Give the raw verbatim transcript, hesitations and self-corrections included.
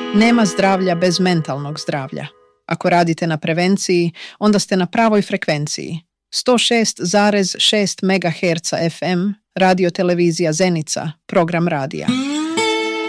Nema zdravlja bez mentalnog zdravlja. Ako radite na prevenciji, onda ste na pravoj frekvenciji. sto šest zarez šest megaherca F M, radio televizija Zenica, program radija.